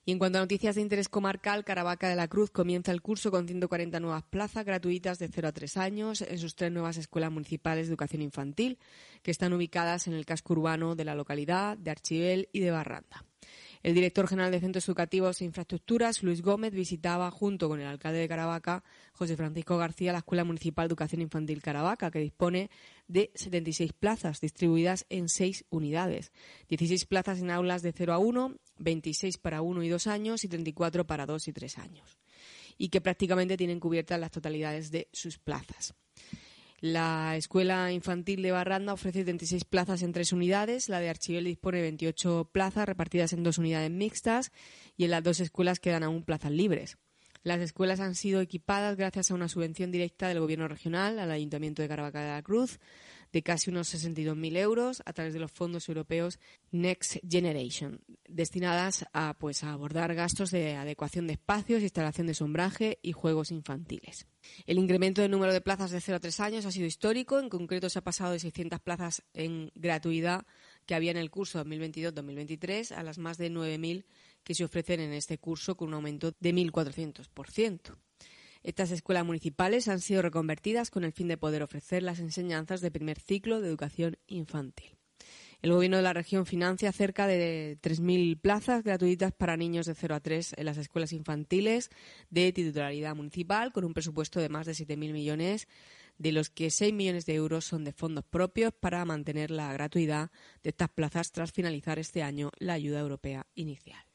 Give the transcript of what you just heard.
Y en cuanto a noticias de interés comarcal, Caravaca de la Cruz comienza el curso con 140 nuevas plazas gratuitas de 0 a 3 años en sus 3 nuevas escuelas municipales de educación infantil, que están ubicadas en el casco urbano de la localidad, de Archibel y de Barranda. El director general de Centros Educativos e Infraestructuras, Luis Gómez, visitaba junto con el alcalde de Caravaca, José Francisco García, la Escuela Municipal de Educación Infantil Caravaca, que dispone de 76 plazas distribuidas en 6 unidades. 16 plazas en aulas de 0 a 1, 26 para 1 y 2 años y 34 para 2 y 3 años. Y que prácticamente tienen cubiertas las totalidades de sus plazas. La Escuela Infantil de Barranda ofrece 36 plazas en 3 unidades, la de Archibel dispone de 28 plazas repartidas en 2 unidades mixtas y en las 2 escuelas quedan aún plazas libres. Las escuelas han sido equipadas gracias a una subvención directa del Gobierno regional al Ayuntamiento de Caravaca de la Cruz de casi unos 62.000 euros a través de los fondos europeos Next Generation, destinadas a abordar gastos de adecuación de espacios, instalación de sombraje y juegos infantiles. El incremento del número de plazas de 0 a 3 años ha sido histórico. En concreto, se ha pasado de 600 plazas en gratuidad que había en el curso 2022-2023 a las más de 9.000 que se ofrecen en este curso, con un aumento de 1.400%. Estas escuelas municipales han sido reconvertidas con el fin de poder ofrecer las enseñanzas de primer ciclo de educación infantil. El Gobierno de la región financia cerca de 3.000 plazas gratuitas para niños de 0 a 3 en las escuelas infantiles de titularidad municipal, con un presupuesto de más de 7.000 millones, de los que 6 millones de euros son de fondos propios para mantener la gratuidad de estas plazas tras finalizar este año la ayuda europea inicial.